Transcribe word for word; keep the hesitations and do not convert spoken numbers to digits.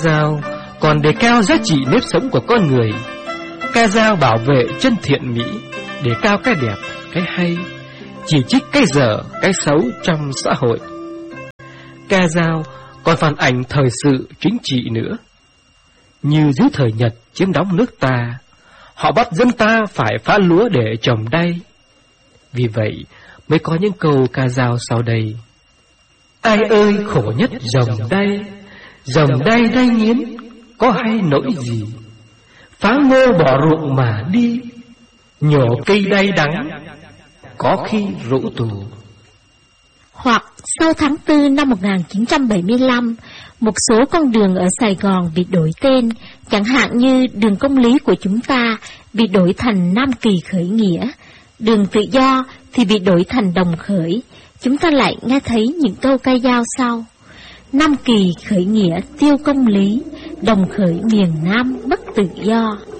Dao còn đề cao giá trị nếp sống của con người. Ca dao bảo vệ chân thiện mỹ, đề cao cái đẹp, cái hay, chỉ trích cái dở, cái xấu trong xã hội. Ca dao còn phản ảnh thời sự chính trị nữa. Như dưới thời Nhật chiếm đóng nước ta, họ bắt dân ta phải phá lúa để trồng đay. Vì vậy mới có những câu ca dao sau đây: ai ơi khổ nhất dòng đay, dòng đay đay nghiến, có hay nỗi gì? Phá ngô bỏ ruộng mà đi, nhổ cây đay đắng, có khi rũ tù. Hoặc sau tháng tư năm một nghìn chín trăm bảy mươi lăm, một số con đường ở Sài Gòn bị đổi tên, chẳng hạn như đường Công Lý của chúng ta bị đổi thành Nam Kỳ Khởi Nghĩa, đường Tự Do thì bị đổi thành Đồng Khởi. Chúng ta lại nghe thấy những câu ca dao sau: Nam Kỳ Khởi Nghĩa tiêu công lý, Đồng Khởi miền Nam mất tự do.